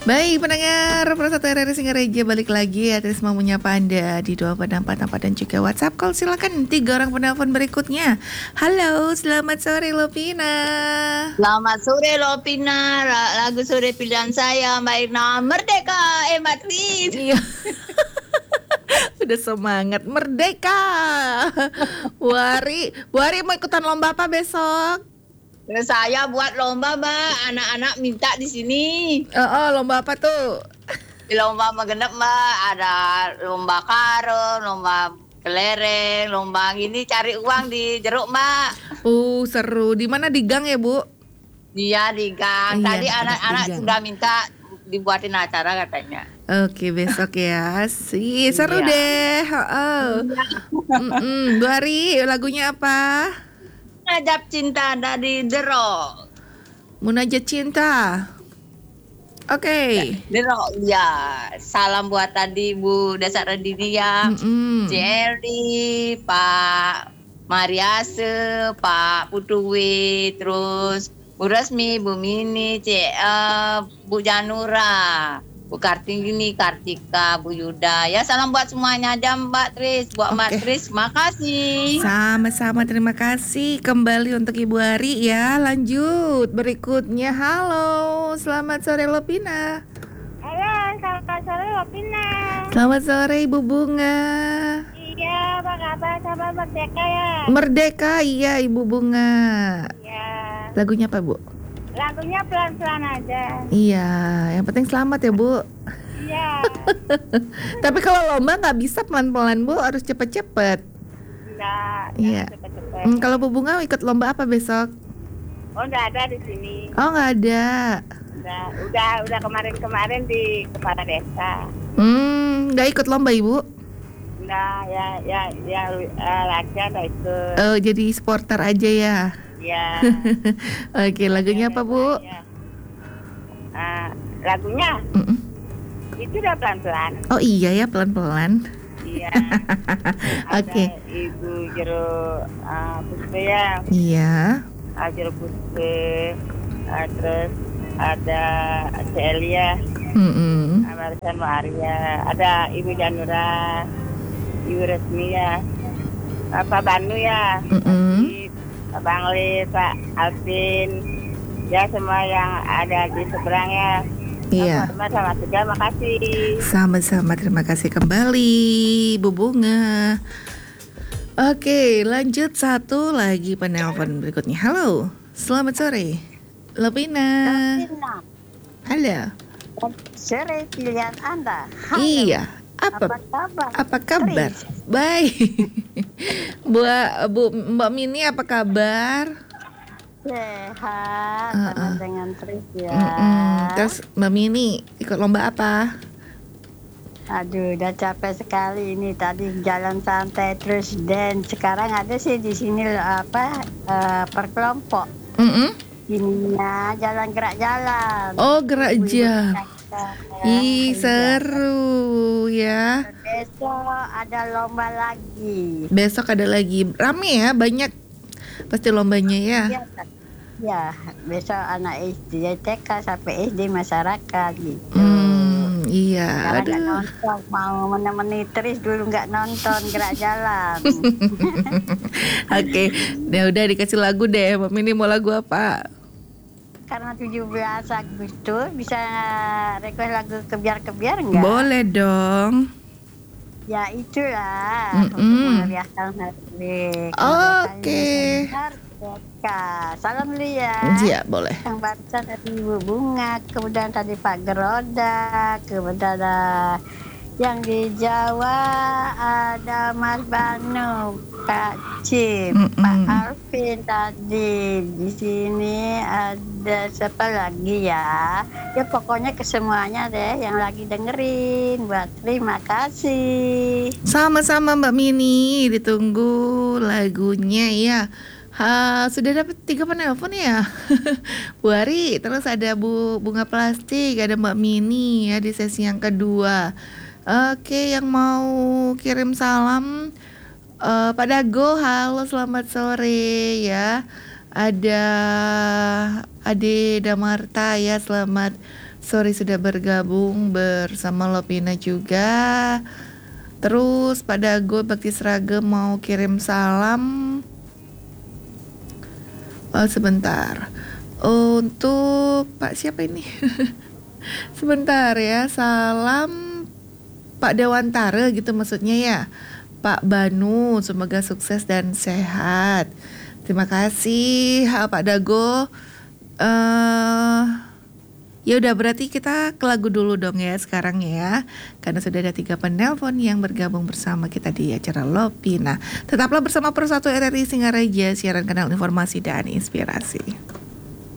Baik, pendengar Persatu RRI Singareja, balik lagi ya. Terus mau menyapa Anda di 2464 dan juga WhatsApp call. Silakan 3 orang penelpon berikutnya. Halo, selamat sore Lovina. Selamat sore Lovina, lagu sore pilihan saya Mbak Irna, Merdeka, Mbak Tris. Iya. Udah semangat merdeka. Bu Ari mau ikutan lomba apa besok? Saya buat lomba, Mbak. Anak-anak minta di sini. Lomba apa tuh? Lomba menggenap, Mbak. Ada lomba karung, lomba kelereng, lomba gini cari uang di Jeruk, Mbak. Seru. Di mana, di gang ya, Bu? Iya, di gang. Tadi Iya, anak-anak di gang. sudah minta dibuatin acara katanya. Oke, besok ya. Seru deh. Bu Ari, lagunya apa? Ajab cinta dari The Rock. Munajat cinta. Oke. The Rock, ya. Salam buat tadi Bu Dasar Radinia, Jerry, Pak Mariase, Pak Putuwi, terus Bu Resmi, Bu Mini, Bu Janura, Bu Kartini, Kartika, Bu Yuda. Ya, salam buat semuanya aja Mbak Tris. Buat Mbak Tris, makasih. Sama-sama, terima kasih. Kembali untuk Ibu Ari ya. Lanjut berikutnya. Halo, selamat sore Lovina. Halo, selamat sore Lovina. Selamat sore Ibu Bunga. Iya, apa kabar sama Merdeka ya? Merdeka, iya Ibu Bunga. Iya. Lagunya apa, Bu? Lagunya pelan-pelan aja. Iya, yang penting selamat ya, Bu. Iya. Tapi kalau lomba nggak bisa pelan-pelan, Bu, harus cepet-cepet. Enggak, Iya. cepet-cepet. Kalau Bu Bunga ikut lomba apa besok? Oh, enggak ada di sini. Oh, nggak ada. Udah kemarin-kemarin di kepala desa. Nggak ikut lomba, Ibu? Enggak, ya lagi ada ikut. Oh, jadi supporter aja ya. Iya. Oke, lagunya apa, Bu? Ya. Lagunya itu udah pelan-pelan. Oh iya ya, pelan-pelan. Iya. Oke. Ada Ibu Jero Puspe ya. Iya. Jero Puspe. Terus ada Celia, Amarisan Maria, ada Ibu Janura, Ibu Resmi ya, Pak Banu ya, Pak Bangli, Pak Alvin, ya semua yang ada di seberang ya. Iya. Sama juga, makasih. Sama-sama, terima kasih kembali Bu Bunga. Oke, lanjut satu lagi penelpon berikutnya. Halo, selamat sore Lovina. Halo. Sore pilihan Anda. Halo. Iya. Apa kabar? Baik. Mbak Mini apa kabar? Sehat, dengan Tris ya. Terus Mbak Mini ikut lomba apa? Aduh, udah capek sekali ini. Tadi jalan santai terus dan sekarang ada sih di sini per kelompok. Ininya jalan gerak jalan. Oh, gerak jalan. Ih, seru ya. Besok ada lomba lagi. Besok ada lagi. Rame ya, banyak pasti lombanya ya. Ya, besok anak SD TK sampai SD masyarakat gitu. Iya. Sekarang nggak nonton, mau menemani Tris dulu nggak nonton gerak jalan. Oke, udah dikasih lagu deh. Mbak Mini mau lagu apa? Karena 17 Agustus bisa request lagu kebiar-kebiar nggak? Boleh dong. Ya itulah untuk memeriahkan hari. Oke. Salam dulu ya. Iya, boleh. Yang barusan tadi Ibu Bunga, kemudian tadi Pak Geroda, kemudian ada yang di Jawa ada Mas Banu, Kak Cim, Pak Alvin tadi. Di sini ada siapa lagi ya? Ya pokoknya kesemuanya deh yang lagi dengerin. Buat terima kasih. Sama-sama Mbak Mini, ditunggu lagunya ya. Sudah dapat 3 penelpon ya. Bu Ari, terus ada Bu Bunga Plastik, ada Mbak Mini ya di sesi yang kedua. Oke, yang mau kirim salam Pak Dago, halo selamat sore ya. Ada Ade Damarta ya, selamat Sorry sudah bergabung bersama Lopina juga. Terus Pak Dago Bakti Seragam mau kirim salam. Sebentar. Untuk Pak siapa ini? Sebentar ya. Salam Pak Dewantara gitu maksudnya ya. Pak Banu, semoga sukses dan sehat. Terima kasih Pak Dago. Ya udah berarti kita ke lagu dulu dong ya sekarang ya. Karena sudah ada 3 penelpon yang bergabung bersama kita di acara Lopina. Tetaplah bersama Persatu RRI Singaraja, siaran kanal informasi dan inspirasi.